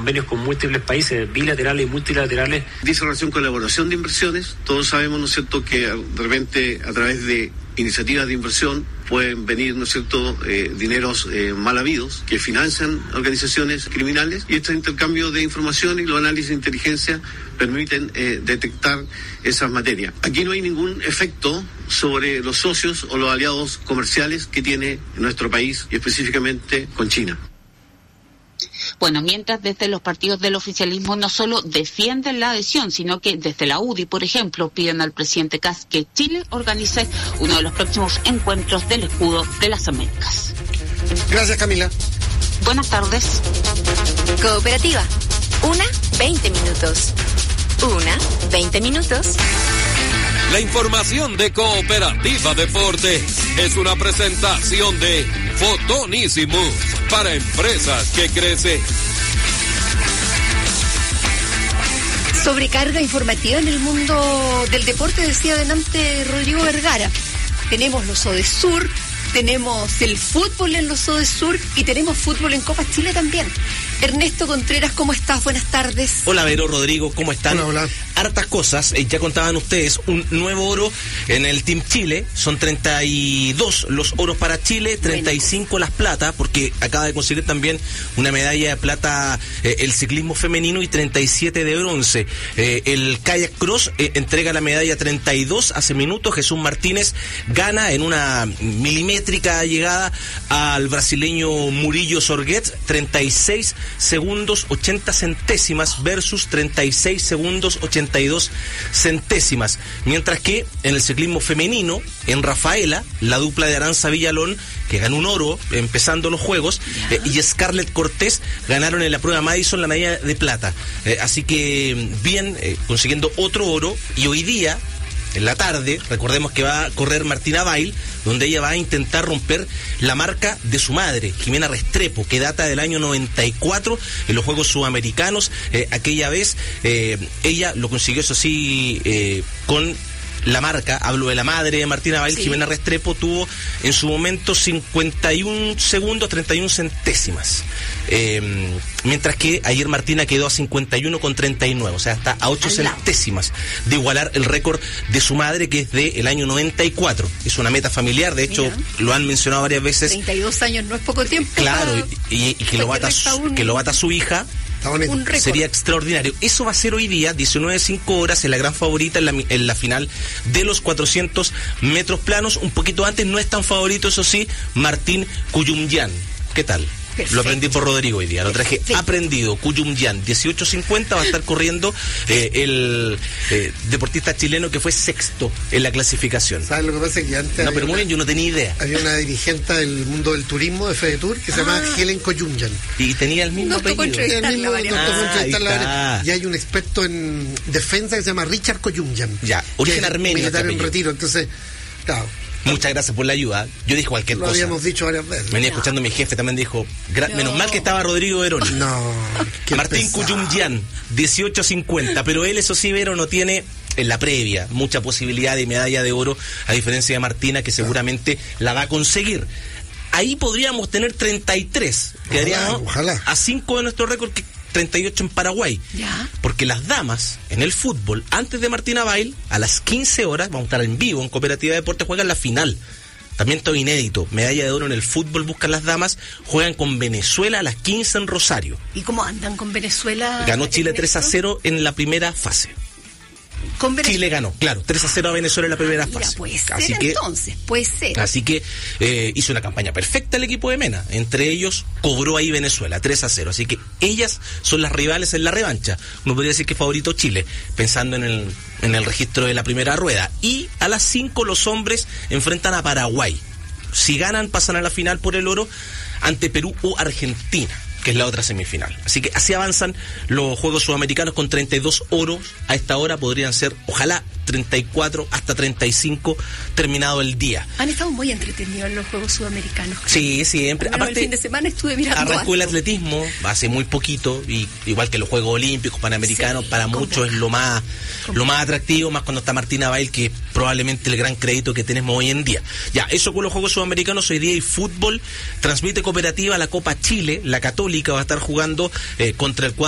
convenios con múltiples países, bilaterales y multilaterales. Dice relación con la elaboración de inversiones. Todos sabemos, ¿no es cierto?, que de repente a través de iniciativas de inversión pueden venir, ¿no es cierto?, dineros mal habidos que financian organizaciones criminales, y este intercambio de información y los análisis de inteligencia permiten detectar esas materias. Aquí no hay ningún efecto sobre los socios o los aliados comerciales que tiene nuestro país, y específicamente con China. Bueno, mientras desde los partidos del oficialismo no solo defienden la adhesión, sino que desde la UDI, por ejemplo, piden al presidente Kast que Chile organice uno de los próximos encuentros del Escudo de las Américas. Gracias, Camila. Buenas tardes. Cooperativa. 20 minutos. 20 minutos. La información de Cooperativa Deporte es una presentación de Fotonísimo para empresas que crecen. Sobrecarga informativa en el mundo del deporte, decía adelante Rodrigo Vergara. Tenemos los Odesur, tenemos el fútbol en los Odesur y tenemos fútbol en Copa Chile también. Ernesto Contreras, ¿cómo estás? Buenas tardes. Hola, Vero, Rodrigo, ¿cómo están? Hola. Hartas cosas, ya contaban ustedes, un nuevo oro en el Team Chile, son 32 los oros para Chile, 35 las plata, porque acaba de conseguir también una medalla de plata el ciclismo femenino y 37 de bronce. El kayak cross entrega la medalla 32 hace minutos, Jesús Martínez gana en una milimétrica llegada al brasileño Murillo Sorguet, 36 segundos 80 centésimas versus 36 segundos 82 centésimas. Mientras que en el ciclismo femenino, en Rafaela, la dupla de Aranza Villalón, que ganó un oro empezando los juegos, y Scarlett Cortés ganaron en la prueba Madison la medalla de plata. Así que bien, consiguiendo otro oro, y hoy día, en la tarde, recordemos que va a correr Martina Bail, donde ella va a intentar romper la marca de su madre, Jimena Restrepo, que data del año 94 en los Juegos Sudamericanos. Aquella vez ella lo consiguió, eso sí, con la marca, hablo de la madre de Martina Bail, sí. Jimena Restrepo tuvo en su momento 51 segundos 31 centésimas. Mientras que ayer Martina quedó a 51,39, o sea, está a 8 centésimas de igualar el récord de su madre, que es del año 94. Es una meta familiar, de hecho, lo han mencionado varias veces. 32 años no es poco tiempo. Claro, y que lo bata su hija. Sería extraordinario. Eso va a ser hoy día, 19:05 en la gran favorita en la final de los 400 metros planos. Un poquito antes, no es tan favorito, eso sí, Martín Cuyumyan. ¿Qué tal? Perfecto. Lo aprendí por Rodrigo hoy día, lo traje aprendido. Cuyumyan, 18:50 va a estar corriendo el deportista chileno que fue sexto en la clasificación. ¿Sabes lo que pasa? Que antes pero muy bien, yo no tenía idea. Había una dirigente del mundo del turismo de FEDETUR que se llamaba Helen Cuyumyan. Y tenía el mismo apellido. Y hay un experto en defensa que se llama Richard Cuyumyan. Ya, origen armenio. Militar en retiro, entonces, claro. Muchas gracias por la ayuda. Yo dije cualquier cosa. Lo habíamos dicho varias veces. Venía escuchando mi jefe, también dijo, menos mal que estaba Rodrigo Verón. Martín Cuyumyan, 18:50, pero él, eso sí, Vero, no tiene en la previa mucha posibilidad de medalla de oro, a diferencia de Martina, que seguramente la va a conseguir. Ahí podríamos tener 33, quedaríamos a 5 de nuestro récord, que 38 en Paraguay. ¿Ya? Porque las damas en el fútbol, antes de Martina Bail, a las 15 horas, vamos a estar en vivo en Cooperativa de Deportes, juegan la final. También todo inédito, medalla de oro en el fútbol buscan las damas, juegan con Venezuela a las 15 en Rosario. ¿Y cómo andan con Venezuela? Ganó Chile 3-0 en la primera fase. Chile ganó, claro, 3-0 a Venezuela en la primera fase. Puede ser. Así que hizo una campaña perfecta el equipo de Mena. Entre ellos cobró ahí Venezuela, 3-0. Así que ellas son las rivales en la revancha. Uno podría decir que favorito Chile, pensando en el registro de la primera rueda. Y a las 5 los hombres enfrentan a Paraguay. Si ganan, pasan a la final por el oro ante Perú o Argentina, que es la otra semifinal. Así que así avanzan los Juegos Sudamericanos con 32 oros. A esta hora podrían ser, ojalá, 34 hasta 35 terminado el día. Han estado muy entretenidos los Juegos Sudamericanos. Sí, siempre. Aparte, el fin de semana estuve mirando. Arrancó el atletismo hace muy poquito, y igual que los Juegos Olímpicos, Panamericanos, para muchos es lo más atractivo, más cuando está Martina Bail, que es probablemente el gran crédito que tenemos hoy en día. Ya, eso con los Juegos Sudamericanos. Hoy día hay fútbol, transmite Cooperativa la Copa Chile, la Católica va a estar jugando contra el cuadro